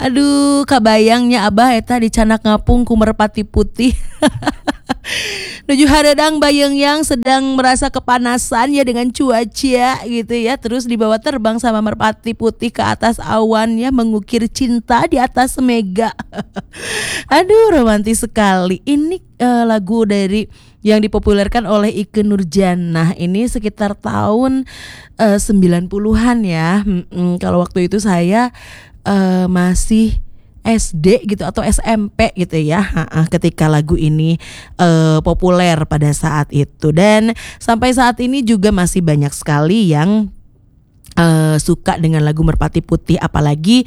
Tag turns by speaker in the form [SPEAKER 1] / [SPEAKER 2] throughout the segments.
[SPEAKER 1] Aduh, kabayangnya Abah eta di Canak Ngapung ku Merpati Putih. Nuju hareudang bayeng yang sedang merasa kepanasan ya dengan cuaca gitu ya. Terus dibawa terbang sama Merpati Putih ke atas awan ya, mengukir cinta di atas mega. Aduh, romantis sekali. Ini lagu dari yang dipopulerkan oleh Ikke Nurjanah ini sekitar tahun 90-an ya. Kalau waktu itu saya masih SD gitu atau SMP gitu ya, ketika lagu ini populer pada saat itu. Dan sampai saat ini juga masih banyak sekali yang suka dengan lagu Merpati Putih, apalagi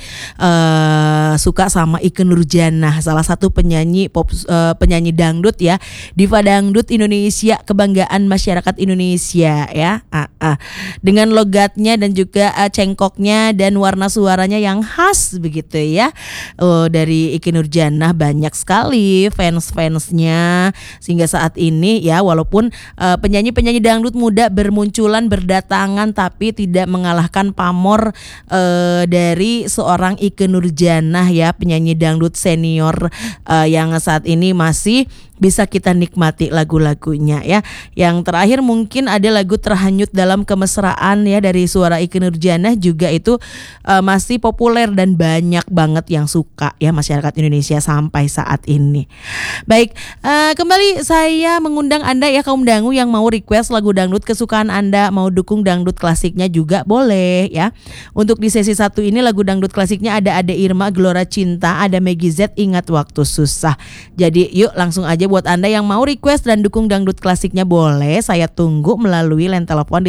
[SPEAKER 1] suka sama Ikke Nurjanah, salah satu penyanyi pop, penyanyi dangdut ya, diva dangdut Indonesia, kebanggaan masyarakat Indonesia ya. Dengan logatnya dan juga cengkoknya dan warna suaranya yang khas begitu ya. Dari Ikke Nurjanah banyak sekali fans-fansnya sehingga saat ini ya, walaupun penyanyi-penyanyi dangdut muda bermunculan berdatangan tapi tidak mengalahkan pamor dari seorang Ikke Nurjanah ya, penyanyi dangdut senior yang saat ini masih bisa kita nikmati lagu-lagunya ya. Yang terakhir mungkin ada lagu Terhanyut Dalam Kemesraan ya, dari suara Ikke Nurjanah juga itu masih populer dan banyak banget yang suka ya masyarakat Indonesia sampai saat ini. Baik, kembali saya mengundang Anda ya kaum dangu yang mau request lagu dangdut kesukaan Anda, mau dukung dangdut klasiknya juga boleh ya. Untuk di sesi 1 ini lagu dangdut klasiknya ada Ade Irma Gelora Cinta, ada Meggy Z Ingat Waktu Susah. Jadi yuk langsung aja buat Anda yang mau request dan dukung dangdut klasiknya boleh, saya tunggu melalui line telepon di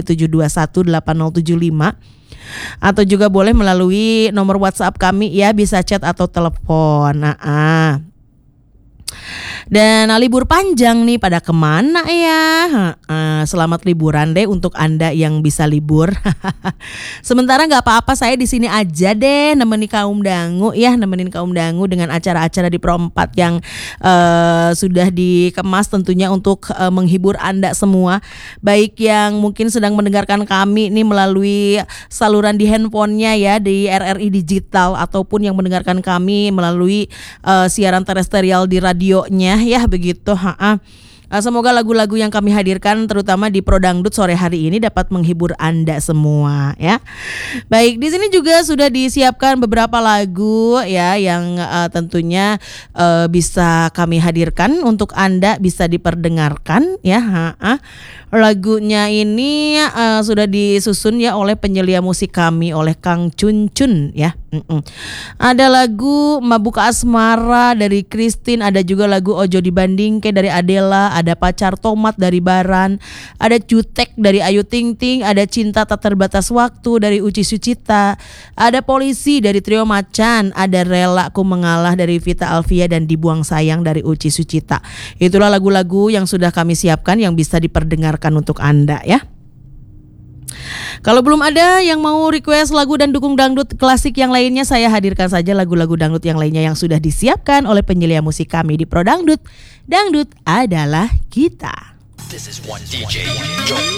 [SPEAKER 1] 7218075 atau juga boleh melalui nomor WhatsApp kami ya, bisa chat atau telepon. Dan libur panjang nih pada kemana ya? Selamat liburan deh untuk Anda yang bisa libur. Sementara nggak apa-apa, saya di sini aja deh nemenin kaum dangu ya, nemenin kaum dangu dengan acara-acara di Pro 4 yang sudah dikemas tentunya untuk menghibur Anda semua, baik yang mungkin sedang mendengarkan kami nih melalui saluran di handphonenya ya di RRI Digital, ataupun yang mendengarkan kami melalui siaran terestrial di radionya ya begitu. Semoga lagu-lagu yang kami hadirkan terutama di Pro Dangdut sore hari ini dapat menghibur Anda semua ya. Baik, di sini juga sudah disiapkan beberapa lagu ya yang tentunya bisa kami hadirkan untuk Anda bisa diperdengarkan ya. Lagunya ini sudah disusun ya oleh penyelia musik kami, oleh Kang Cun Cun ya. Ada lagu Mabuk Asmara dari Christine, ada juga lagu Ojo Dibandingke dari Adela, ada Pacar Tomat dari Baran, ada Cutek dari Ayu Ting Ting, ada Cinta Tak Terbatas Waktu dari Uci Sucita, ada Polisi dari Trio Macan, ada Rela Ku Mengalah dari Vita Alvia, dan Dibuang Sayang dari Uci Sucita. Itulah lagu-lagu yang sudah kami siapkan yang bisa diperdengarkan untuk Anda ya. Kalau belum ada yang mau request lagu dan dukung dangdut klasik yang lainnya, saya hadirkan saja lagu-lagu dangdut yang lainnya yang sudah disiapkan oleh penyelia musik kami di Pro Dangdut. Dangdut adalah kita. This is one DJ.